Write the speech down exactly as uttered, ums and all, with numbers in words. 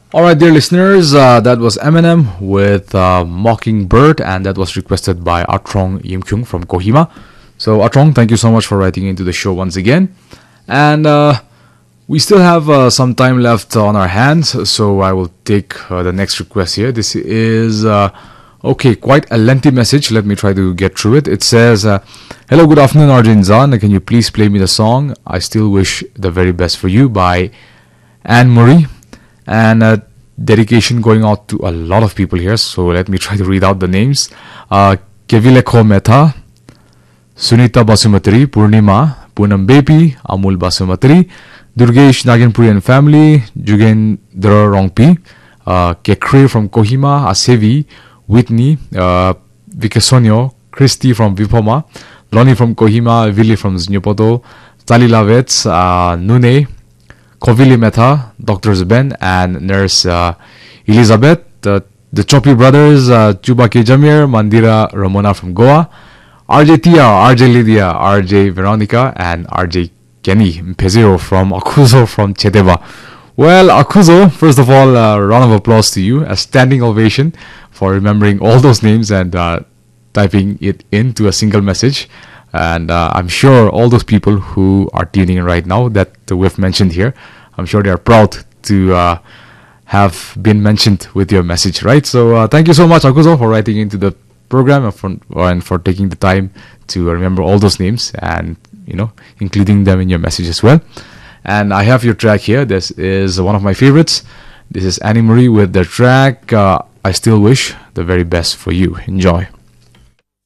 All right, dear listeners, uh, that was Eminem with uh, Mockingbird, and that was requested by Atrong Yimkyung from Kohima. So, Atrong, thank you so much for writing into the show once again. And uh, we still have uh, some time left on our hands, so I will take uh, the next request here. This is, uh, okay, quite a lengthy message. Let me try to get through it. It says, uh, hello, good afternoon, Arjun Zan. Can you please play me the song I Still Wish the Very Best for You by Anne Murray? And uh, dedication going out to a lot of people here, so let me try to read out the names. Uh, Kevilekho Mehta, Sunita Basumatri, Purnima, Poonam Bepi, Amul Basumatri, Durgesh Naginpuri and family, Jugendra Rongpi, uh, Kekre from Kohima, Asevi, Whitney, uh, Vikasonyo, Christy from Vipoma, Lonnie from Kohima, Vili from Znyopoto, Tali Lavets, uh, Nune, Kovili Mehta, Doctor Zben, and Nurse uh, Elizabeth, uh, the Chopi brothers, uh, Chuba K. Jamir, Mandira Ramona from Goa, R J Tia, R J Lydia, R J Veronica, and R J Kenny Mpezero from Akuzo from Chedeba. Well, Akuzo, first of all, a uh, round of applause to you, a standing ovation for remembering all those names and uh, typing it into a single message. And uh, I'm sure all those people who are tuning in right now that we've mentioned here, I'm sure they are proud to uh, have been mentioned with your message, right? So uh, thank you so much, Akuzo, for writing into the program and for, and for taking the time to remember all those names and, you know, including them in your message as well. And I have your track here. This is one of my favorites. This is Annie Marie with the track uh, I Still Wish the Very Best for You. Enjoy.